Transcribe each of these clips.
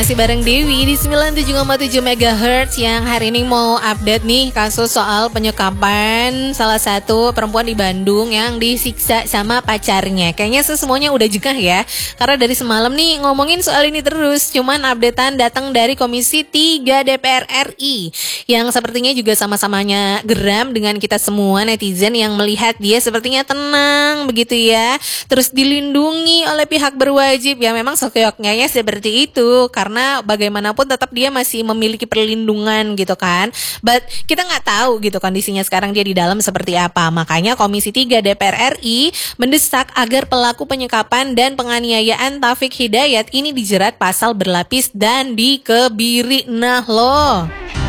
Masih bareng Dewi di 97,7 MHz yang hari ini mau update nih kasus soal penyekapan salah satu perempuan di Bandung yang disiksa sama pacarnya. Kayaknya semuanya udah jegah ya, karena dari semalam nih ngomongin soal ini terus. Cuman updatean datang dari Komisi 3 DPR RI yang sepertinya juga sama-samanya geram dengan kita semua netizen yang melihat dia sepertinya tenang begitu ya, terus dilindungi oleh pihak berwajib. Ya memang sekeoknya ya seperti itu, karena bagaimanapun tetap dia masih memiliki perlindungan gitu kan. But kita nggak tahu gitu kondisinya sekarang dia di dalam seperti apa. Makanya Komisi 3 DPR RI mendesak agar pelaku penyekapan dan penganiayaan Taufik Hidayat ini dijerat pasal berlapis dan dikebiri. Nah loh.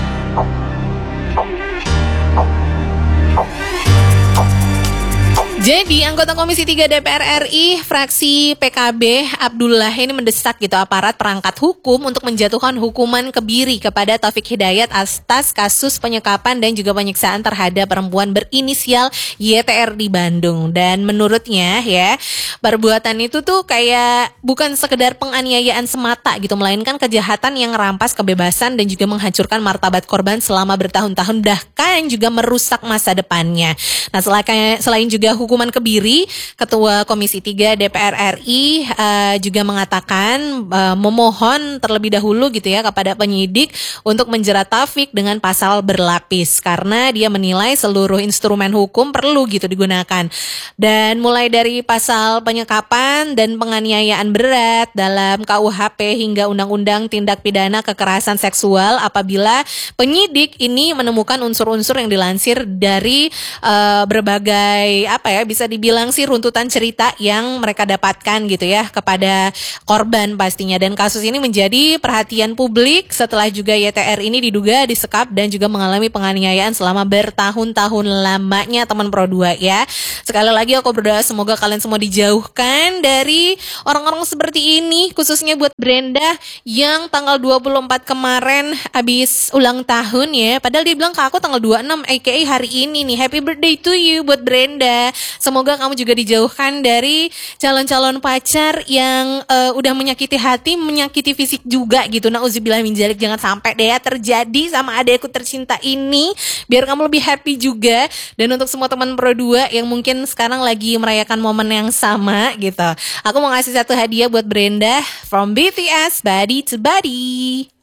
Jadi anggota Komisi 3 DPR RI fraksi PKB Abdullah ini mendesak gitu aparat perangkat hukum untuk menjatuhkan hukuman kebiri kepada Taufik Hidayat atas kasus penyekapan dan juga penyiksaan terhadap perempuan berinisial YTR di Bandung. Dan menurutnya ya, perbuatan itu tuh kayak bukan sekedar penganiayaan semata gitu, melainkan kejahatan yang merampas kebebasan dan juga menghancurkan martabat korban selama bertahun-tahun, bahkan juga merusak masa depannya. Nah, selain juga hukuman kebiri, Ketua Komisi 3 DPR RI juga mengatakan memohon terlebih dahulu gitu ya kepada penyidik untuk menjerat Taufik dengan pasal berlapis karena dia menilai seluruh instrumen hukum perlu gitu digunakan. Dan mulai dari pasal penyekapan dan penganiayaan berat dalam KUHP hingga Undang-Undang Tindak Pidana Kekerasan Seksual apabila penyidik ini menemukan unsur-unsur yang dilansir dari berbagai bisa dibilang sih runtutan cerita yang mereka dapatkan gitu ya kepada korban pastinya. Dan kasus ini menjadi perhatian publik setelah juga YTR ini diduga disekap dan juga mengalami penganiayaan selama bertahun-tahun lamanya teman Pro 2 ya. Sekali lagi aku berdoa semoga kalian semua dijauhkan dari orang-orang seperti ini, khususnya buat Brenda yang tanggal 24 kemarin habis ulang tahun ya. Padahal dia bilang ke aku tanggal 26 aka hari ini nih. Happy birthday to you buat Brenda. Semoga kamu juga dijauhkan dari calon-calon pacar yang udah menyakiti hati, menyakiti fisik juga gitu. Nauzubillah min dzalik, jangan sampai deh ya terjadi sama adekku tercinta ini. Biar kamu lebih happy juga. Dan untuk semua teman Pro 2 yang mungkin sekarang lagi merayakan momen yang sama gitu, aku mau ngasih satu hadiah buat Brenda from BTS Body to Body.